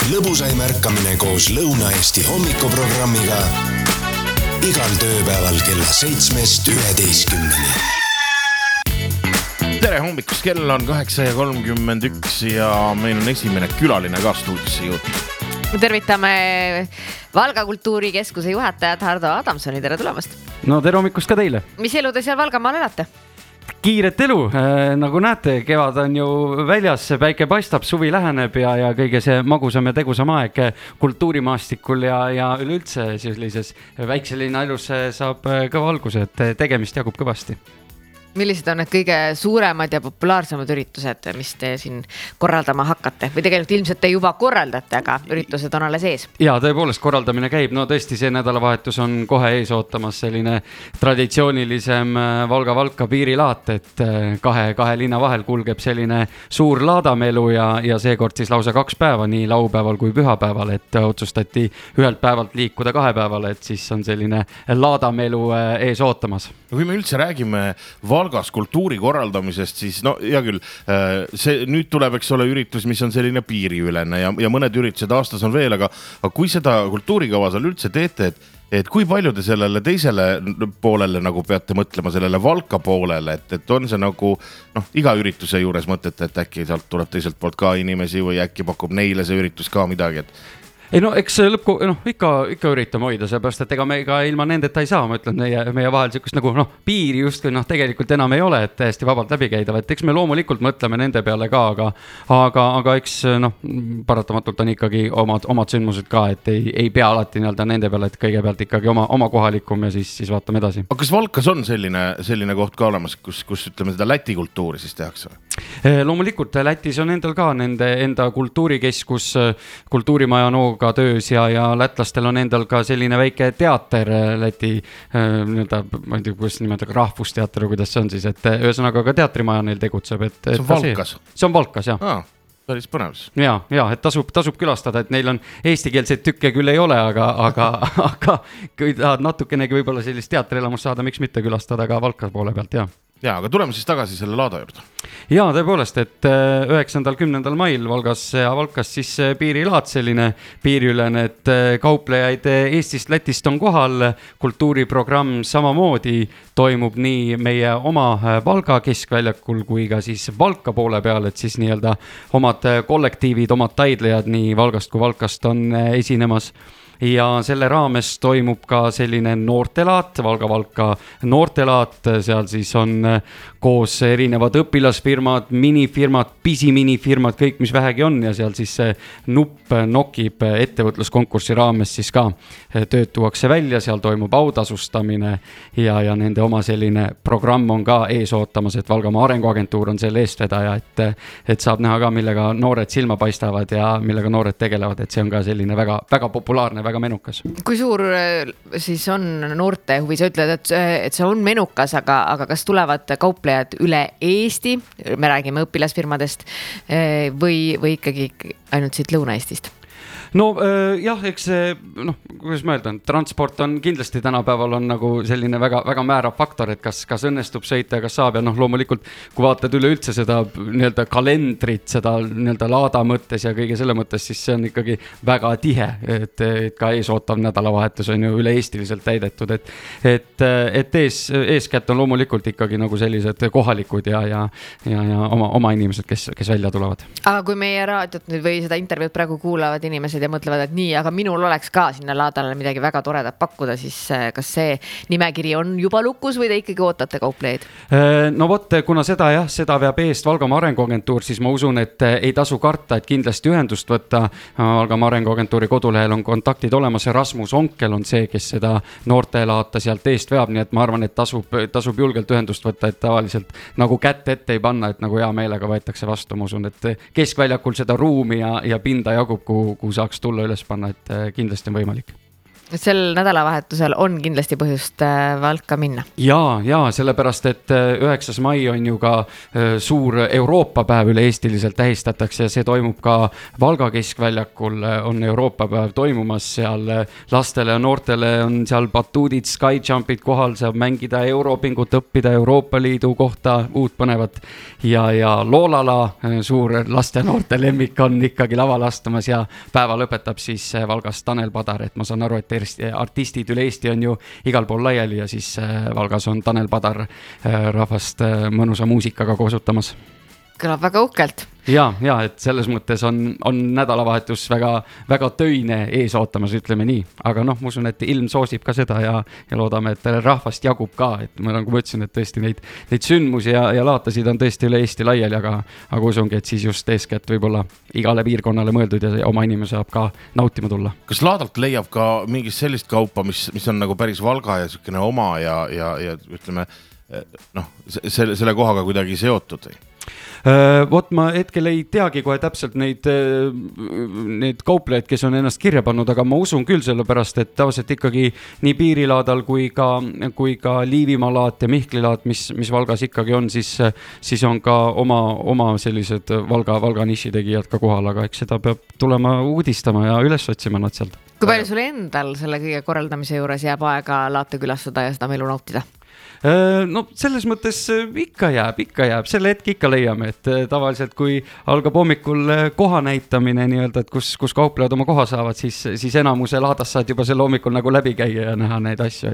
lõbusaim ärkamine koos Lõuna-Eesti hommikuprogrammiga igal tööpäeval kella 7-11. Tere hommikust, kell on 8:31 ja meil on esimene külaline ka stuudiosse jõudnud. Tervitame Valga kultuurikeskuse juhatajat Hardo Adamsoni, tere tulemast. No tere hommikust ka teile. Mis elu te seal Valgamaal elate? Kiiret elu, nagu näete, kevad on ju väljas, päike paistab, suvi läheneb ja kõige see magusam ja tegusam aeg kultuurimaastikul ja üleüldse sellises väikse linna elus saab kõva alguse, et tegemist jagub kõvasti. Millised on need kõige suuremad ja populaarsemad üritused, mis te siin korraldama hakkate? Või tegelikult ilmselt te juba korraldate, aga üritused on alles ees? Ja tõepoolest korraldamine käib. No tõesti, see nädalavahetus on kohe ees ootamas selline traditsioonilisem Valga-Valka piirilaat, et kahe linna vahel kulgeb selline suur laadamelu ja seekord siis lausa 2 päeva, nii laupäeval kui pühapäeval, et otsustati ühelt päevalt liikuda 2 päevale, et siis on selline laadamelu ees ootamas. Kui me üldse räägime Valgas kultuuri korraldamisest, siis no hea küll, nüüd tuleb, eks ole, üritus, mis on selline piiriülene ja mõned üritused aastas on veel, aga kui seda kultuurikava seal üldse teete, et kui palju te sellele teisele poolele nagu peate mõtlema, sellele Valka poolele, et on see nagu iga ürituse juures mõtete, et äkki sealt tuleb teiselt poolt ka inimesi või äkki pakub neile see üritus ka midagi, et ei no eks ikka üritame hoida, seepärast, et ega me ka ilma nendeta ei saa, ma ütlen, meie vahel sellist nagu piiri justkui tegelikult enam ei ole, et täiesti vabalt läbi käidav, et eks me loomulikult mõtleme nende peale ka, aga eks paratamatult on ikkagi omad sündmused ka, et ei pea alati nende peale, et kõigepealt ikkagi oma kohalikum ja siis vaatame edasi. Aga kas Valkas on selline koht ka olemas, kus ütleme seda Läti kultuuri siis tehakse? Loomulikult Lätis on endal ka nende enda kultuurikeskus, kultuurimaja ka töös ja lätlastel on endal ka selline väike teater Läti, ma ei tea, kuidas nimetada, rahvusteater või kuidas see on siis, et ühesõnaga ka teatrimaja neil tegutseb. See on Valkas? See on Valkas, jah. Päris põnev. Ja, et tasub külastada, et neil on eestikeelseid tükke küll ei ole, aga kui tahad natukenegi võib-olla sellist teatrielamust saada, miks mitte külastada ka Valka poole pealt, jah. Ja, aga tuleme siis tagasi selle laada juurde. Ja tõepoolest, et 9.–10. mail Valgas siis piirilaat selline piiriülene, et kauplejaid Eestist, Lätist on kohal, kultuuriprogramm samamoodi toimub nii meie oma Valga keskväljakul kui ka siis Valka poole peal, et siis nii-öelda omad kollektiivid, omad taidlejad nii Valgast kui Valkast on esinemas. Ja selle raames toimub ka selline noortelaat, Valga-Valka noortelaat, seal siis on koos erinevad õpilasfirmad, minifirmad, pisiminifirmad, kõik mis vähegi on ja seal siis see nupp nokib ettevõtluskonkursi raames siis ka tööd tuuakse välja, seal toimub autasustamine ja nende oma selline programm on ka ees ootamas, et Valgamaa arenguagentuur on selle eestvedaja, et saab näha ka, millega noored silma paistavad ja millega noored tegelevad, et see on ka selline väga, väga populaarne, väga menukas. Kui suur siis on noorte huvi? Sa ütled, et see on menukas, aga kas tulevad kauplejad üle Eesti, me räägime õpilasfirmadest, või ikkagi ainult siit Lõuna-Eestist? No jah, eks see, kuidas ma öeldan, transport on kindlasti tänapäeval on nagu selline väga, väga määrav faktor, et kas õnnestub sõita ja kas saab ja loomulikult, kui vaatad üleüldse seda nii-öelda kalendrit, seda nii-öelda laada mõttes ja kõige selle mõttes, siis see on ikkagi väga tihe, et ka eesootav nädalavahetus on ju üle-eestiliselt täidetud, et eeskätt on loomulikult ikkagi nagu sellised kohalikud ja oma inimesed, kes välja tulevad. Aga kui meie raadiot nüüd või seda intervjuud praegu kuulavad inimesed ja mõtlevad, et nii, aga minul oleks ka sinna laadale midagi väga toredat pakkuda, siis kas see nimekiri on juba lukus või te ikkagi ootate kauplejaid? No vot, kuna seda veab eest Valgamaa arenguagentuur, siis ma usun, et ei tasu karta, et kindlasti ühendust võtta. Valgamaa arenguagentuuri kodulehel on kontaktid olemas ja Rasmus Onkel on see, kes seda noortelaata sealt eest veab, nii et ma arvan, et tasub julgelt ühendust võtta, et tavaliselt nagu kätt ette ei panna, et nagu hea meelega võetakse vastu, ma usun, et keskväljakul seda ruumi ja pinda jagub, kuhu saaks tulla üles panna, et kindlasti on võimalik. Sel nädalavahetusel on kindlasti põhjust Valka minna. Ja sellepärast, et 9. mai on ju ka suur Euroopa päev üle-eestiliselt tähistatakse ja see toimub ka Valga keskväljakul, on Euroopa päev toimumas seal. Lastele ja noortele on seal batuudid, skyjumpid kohal, saab mängida Europingut, õppida Euroopa Liidu kohta uut põnevat ja Loolala, suur laste ja noorte lemmik on ikkagi laval astumas ja päeva lõpetab siis Valgas Tanel Padar, et ma saan aru, et artistid üle Eesti on ju igal pool laiali ja siis Valgas on Tanel Padar rahvast mõnusa muusikaga koosutamas. Kõlab väga uhkelt. Ja, et selles mõttes on nädalavahetus väga töine ees ootamas, ütleme nii. Aga ma usun, et ilm soosib ka seda ja loodame, et rahvast jagub ka. Et ma nagu mõtlesin, et tõesti neid sündmusi ja laatasid on tõesti üle Eesti laiali, aga usungi, et siis just eeskätt võib-olla igale piirkonnale mõeldud ja oma inimene saab ka nautima tulla. Kas laadalt leiab ka mingist sellist kaupa, mis on nagu päris Valga ja selline oma ja ütleme, selle kohaga kuidagi seotud? Vot ma hetkel ei teagi kohe täpselt neid kauplejaid, kes on ennast kirja pannud, aga ma usun küll sellepärast, et tavaliselt ikkagi nii Piirilaadal kui ka Liivimaa laat ja Mihkli laat, mis Valgas ikkagi on, siis on ka oma sellised Valga nišitegijad ka kohal, aga eks seda peab tulema uudistama ja üles otsima nad sealt. Kui palju sul endal selle kõige korraldamise juures jääb aega laate külastada ja seda melu nautida? Selles mõttes ikka jääb, selle hetke ikka leiame, et tavaliselt kui algab hommikul koha näitamine nii-öelda, et kus kauplejad oma koha saavad, siis enamuse laadas saad juba selle hommikul nagu läbi käia ja näha neid asju,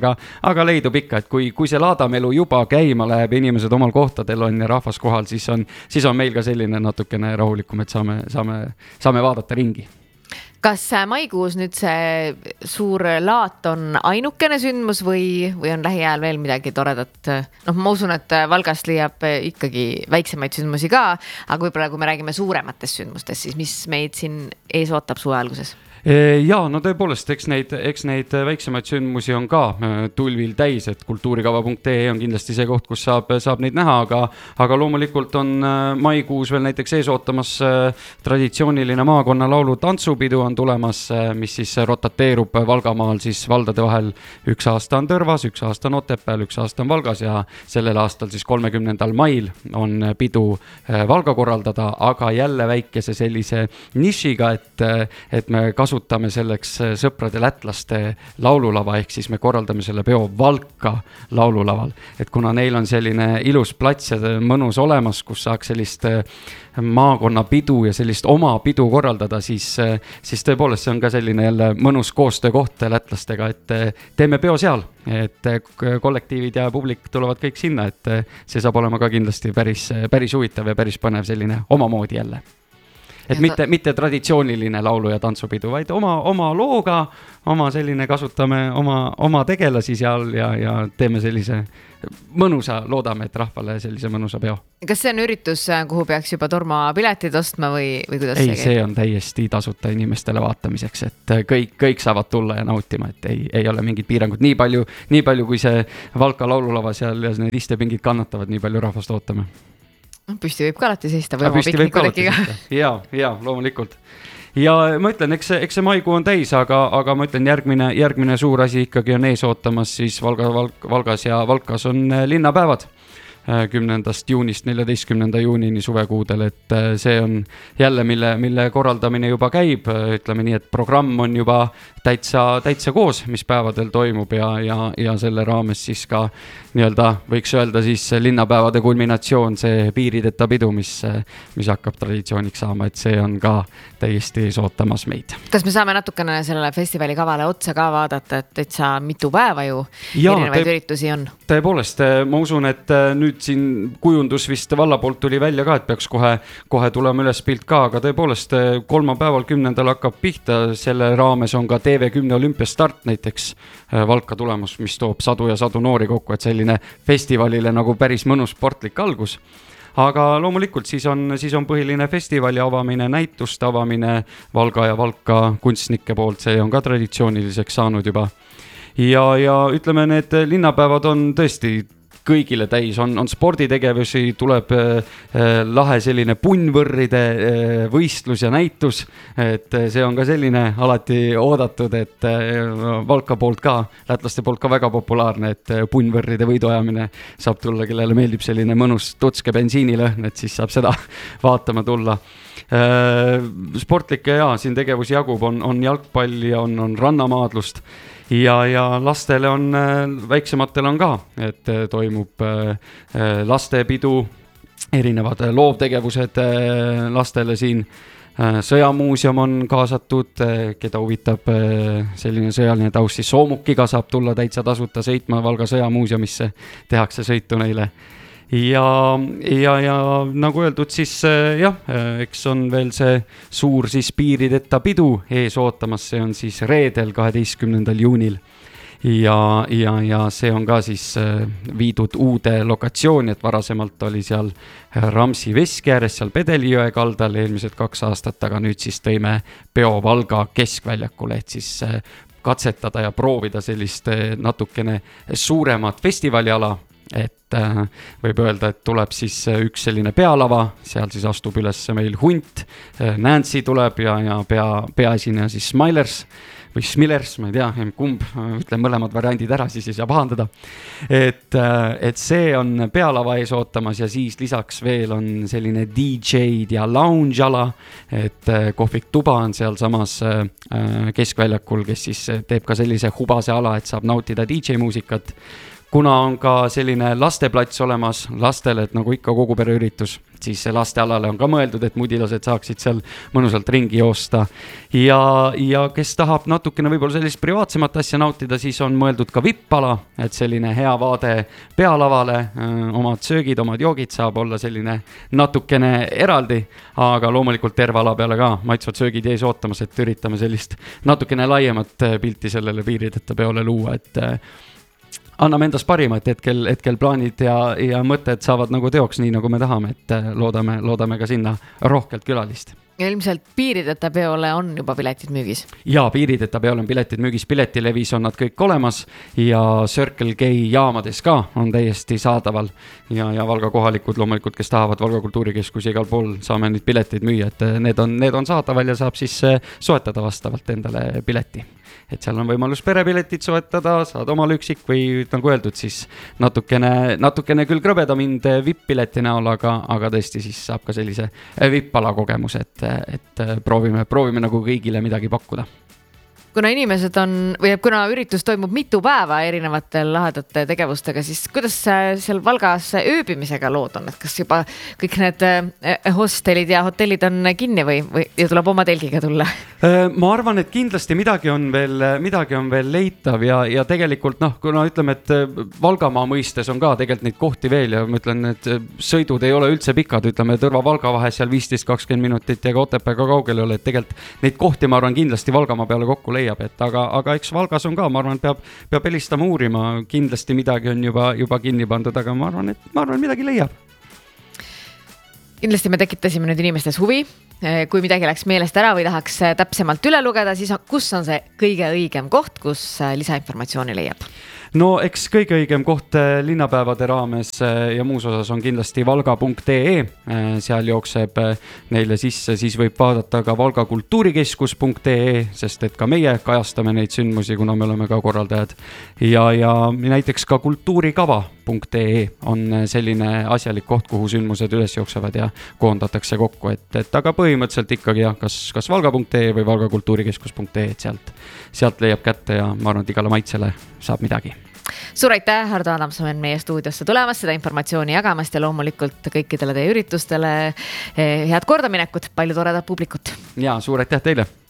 aga leidub ikka, et kui see laadamelu juba käima läheb ja inimesed omal kohtadel on ja rahvas kohal, siis on meil ka selline natukene rahulikum, et saame vaadata ringi. Kas maikuus nüüd see suur laat on ainukene sündmus või on lähiajal veel midagi toredat? Ma usun, et Valgast leiab ikkagi väiksemaid sündmusi ka, aga võib-olla kui me räägime suurematest sündmustest, siis mis meid siin ees ootab suve alguses? Ja, tõepoolest, eks neid väiksemaid sündmusi on ka tulvil täis, et kultuurikava.ee on kindlasti see koht, kus saab neid näha, aga loomulikult on maikuus veel näiteks ees ootamas traditsiooniline maakonna laulu tantsupidu on tulemas, mis siis rotateerub Valgamaal siis valdade vahel. Üks aasta on Tõrvas, üks aasta on Otepääl, üks aasta on Valgas ja sellel aastal siis 30. mail on pidu Valga korraldada, aga jälle väikese sellise nišiga, et me kasutame selleks sõprade lätlaste laululava, ehk siis me korraldame selle peo Valka laululaval. Et kuna neil on selline ilus plats ja mõnus olemas, kus saaks sellist maakonna pidu ja sellist oma pidu korraldada, siis tõepoolest see on ka selline jälle mõnus koostöökoht lätlastega, et teeme peo seal, et kollektiivid ja publik tulevad kõik sinna, et see saab olema ka kindlasti päris huvitav ja päris põnev selline omamoodi jälle. Et mitte traditsiooniline laulu ja tantsupidu, vaid oma looga, selline kasutame oma tegelasi seal ja teeme sellise mõnusa, loodame, et rahvale sellise mõnusa peo. Kas see on üritus, kuhu peaks juba Torma piletid ostma või kuidas ei, see on täiesti tasuta inimestele vaatamiseks, et kõik saavad tulla ja nautima, et ei ole mingid piirangud. Nii palju kui see Valka laululava seal ja need istepingid kannatavad, nii palju rahvast ootame. Püsti võib ka alati seista või oma piknikutekiga. Ja, loomulikult. Ja ma ütlen, eks see maikuu on täis, aga ma ütlen, järgmine suur asi ikkagi on ees ootamas siis Valgas ja Valkas on linnapäevad 10. juunist 14. juunini suvekuudel, et see on jälle, mille korraldamine juba käib, ütleme nii, et programm on juba täitsa koos, mis päevadel toimub ja selle raames siis ka nii-öelda võiks öelda siis linnapäevade kulminatsioon, see piirideta pidu, mis hakkab traditsiooniks saama, et see on ka täiesti sootamas meid. Kas me saame natukene sellele festivali kavale otsa ka vaadata, et täitsa mitu päeva ju erinevaid üritusi on? Tõepoolest, ma usun, et nüüd siin kujundus vist valla poolt tuli välja ka, et peaks kohe tulema üles pilt ka, aga tõepoolest kolmapäeval 10. hakkab pihta, selle raames on ka TV10 olümpiastart näiteks Valka tulemus, mis toob sadu ja sadu noori kokku, et selline festivalile nagu päris mõnus sportlik algus. Aga loomulikult siis on põhiline festivali avamine, näituste avamine Valga ja Valka kunstnike poolt, see on ka traditsiooniliseks saanud juba. Ja ütleme, need linnapäevad on tõesti kõigile täis, on sporditegevusi, tuleb lahe selline punnvõrride võistlus ja näitus, et see on ka selline alati oodatud, et Valka poolt ka, lätlaste poolt ka väga populaarne, et punnvõrride võiduajamine saab tulla, kellele meeldib selline mõnus tutske bensiinilõhn, et siis saab seda vaatama tulla. Sportlikke siin tegevusi jagub, on jalgpalli, on rannamaadlust ja lastele on, väiksematele on ka, et toimub lastepidu, erinevad loovtegevused lastele siin. Sõjamuuseum on kaasatud, keda huvitab selline sõjaline taust, siis Soomukiga saab tulla täitsa tasuta sõitma Valga sõjamuuseumisse, tehakse sõitu neile. Ja nagu öeldud, siis eks on veel see suur siis piirideta pidu ees ootamas, see on siis reedel 12. juunil ja see on ka siis viidud uude lokatsiooni, et varasemalt oli seal Ramsi veski ääres, seal Pedelijõe kaldal eelmised 2 aastat, aga nüüd siis tõime peo Valga keskväljakule, et siis katsetada ja proovida sellist natukene suuremat festivaliala. Et võib öelda, et tuleb siis üks selline pealava, seal siis astub üles meil Hunt, Nancy tuleb ja peaesineja siis Smilers või Smillers, ma ei tea, kumb, ütlen mõlemad variandid ära, siis ei saa pahandada. Et see on pealava ees ootamas ja siis lisaks veel on selline DJ-d ja lounge ala, et Kohvik Tuba on seal samas keskväljakul, kes siis teeb ka sellise hubase ala, et saab nautida DJ-muusikat. Kuna on ka selline lasteplats olemas lastele, et nagu ikka kogu pere üritus, siis see lastealale on ka mõeldud, et mudilased saaksid seal mõnusalt ringi joosta. Ja kes tahab natukene võib-olla sellist privaatsemat asja nautida, siis on mõeldud ka vippala, et selline hea vaade pealavale, omad söögid, omad joogid saab olla selline natukene eraldi, aga loomulikult terve ala peale ka maitsvad söögid ees ootamas, et üritame sellist natukene laiemat pilti sellele piirideta peole luua, et anname endast parima, et hetkel plaanid ja mõtted saavad nagu teoks nii, nagu me tahame, et loodame ka sinna rohkelt külalist. Ja ilmselt piirideta peole on juba piletid müügis. Ja piirideta peole on piletid müügis, Piletilevis on nad kõik olemas ja Circle K jaamades ka on täiesti saadaval ja Valga kohalikud loomulikult, kes tahavad Valga kultuurikeskusi igal pool, saame nüüd pileteid müüa, et need on saadaval ja saab siis soetada vastavalt endale pileti. Et seal on võimalus perepiletit soetada, saad omal üksik või nagu öeldud, siis natukene küll krõbeda mind vipp-pileti näol, aga tõesti siis saab ka sellise vippala kogemus, et proovime nagu kõigile midagi pakkuda. Kuna inimesed kuna üritus toimub mitu päeva erinevatel lahedate tegevustega, siis kuidas seal Valgas ööbimisega lood on, et kas juba kõik need hostelid ja hotellid on kinni või ja tuleb oma telgiga tulla? Ma arvan, et kindlasti midagi on veel leitav ja tegelikult kuna ütleme, et Valgamaa mõistes on ka tegelikult neid kohti veel ja ma ütlen, et sõidud ei ole üldse pikad, ütleme Tõrva Valga vahe seal 15-20 minutit ja ka Otepääga kaugel ei ole, et tegelikult neid kohti ma arvan kindlasti Valgamaa peale kokku leiab, et aga eks Valgas on ka, ma arvan, peab helistama uurima, kindlasti midagi on juba kinni pandud, aga ma arvan, midagi leiab. Kindlasti me tekitasime nüüd inimestes huvi, kui midagi läks meelest ära või tahaks täpsemalt üle lugeda, siis kus on see kõige õigem koht, kus lisainformatsiooni leiab? No eks kõige õigem koht linnapäevade raames ja muus osas on kindlasti valga.ee, seal jookseb neile sisse, siis võib vaadata ka valgakultuurikeskus.ee, sest et ka meie kajastame neid sündmusi, kuna me oleme ka korraldajad ja näiteks ka kultuurikava.ee on selline asjalik koht, kuhu sündmused üles jooksevad ja koondatakse kokku, et aga põhimõtteliselt ikkagi kas valga.ee või valgakultuurikeskus.ee, et sealt leiab kätte ja ma arvan, et igale maitsele saab midagi. Suur aitäh, Hardo Adamson meie stuudiosse tulemast, seda informatsiooni jagamast ja loomulikult kõikidele teie üritustele head kordaminekut, palju toredat publikut. Ja suur aitäh teile!